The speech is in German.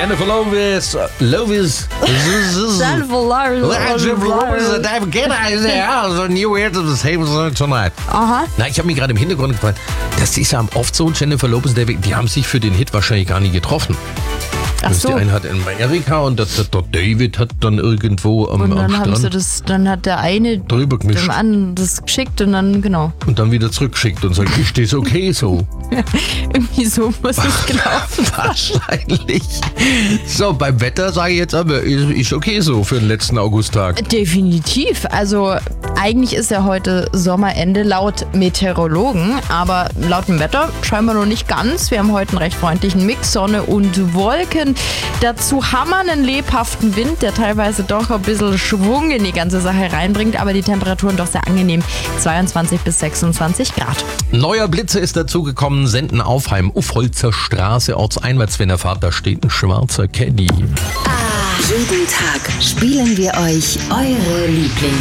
Jennifer Lopez. So new hit of the same tonight. Aha. Na, ich habe mich gerade im Hintergrund gefragt, das ist ja oft so, Jennifer Lopez, die haben sich für den Hit wahrscheinlich gar nicht getroffen. Ach so. Der eine hat in Amerika und der David hat dann irgendwo am dann haben Strand sie dann hat der eine drüber gemischt dem anderen das geschickt und dann, genau. und dann wieder zurückgeschickt und sagt, ist das okay so? Irgendwie so muss es gelaufen. Wahrscheinlich. So, beim Wetter sage ich jetzt aber, ist okay so für den letzten Augusttag. Definitiv. Also eigentlich ist ja heute Sommerende laut Meteorologen, aber laut dem Wetter scheinbar noch nicht ganz. Wir haben heute einen recht freundlichen Mix, Sonne und Wolken. Dazu haben wir einen lebhaften Wind, der teilweise doch ein bisschen Schwung in die ganze Sache reinbringt, aber die Temperaturen doch sehr angenehm. 22 bis 26 Grad. Neuer Blitzer ist dazugekommen, Senden Aufheim, Uffholzer Straße, Ortseinwärtswennerfahrt, da steht ein schwarzer Caddy. Jeden Tag spielen wir euch eure Lieblings